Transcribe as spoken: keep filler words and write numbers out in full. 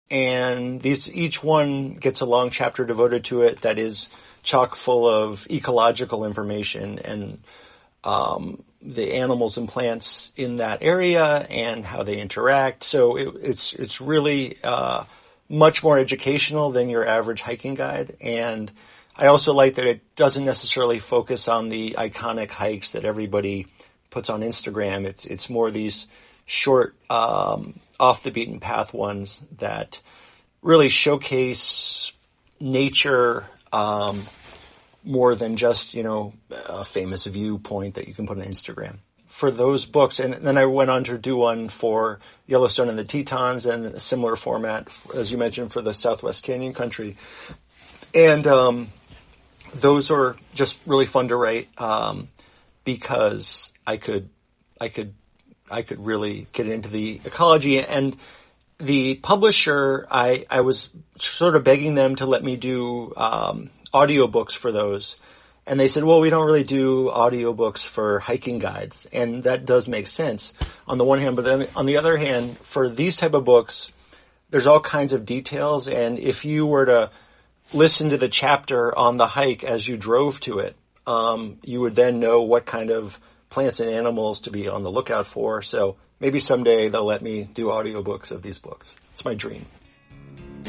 and these each one gets a long chapter devoted to it that is chock full of ecological information and um, the animals and plants in that area and how they interact. So it, it's it's really uh, much more educational than your average hiking guide. And I also like that it doesn't necessarily focus on the iconic hikes that everybody puts on Instagram. It's it's more these short, um, off the beaten path ones that really showcase nature um, more than just, you know, a famous viewpoint that you can put on Instagram. For those books, and then I went on to do one for Yellowstone and the Tetons, and a similar format, as you mentioned, for the Southwest Canyon Country. And um, those are just really fun to write um, because I could, I could, I could really get into the ecology. And the publisher, I, I was sort of begging them to let me do um, audiobooks for those. And they said, well, we don't really do audiobooks for hiking guides. And that does make sense on the one hand. But then on the other hand, for these type of books, there's all kinds of details. And if you were to listen to the chapter on the hike as you drove to it, um, you would then know what kind of plants and animals to be on the lookout for. So maybe someday they'll let me do audiobooks of these books. It's my dream.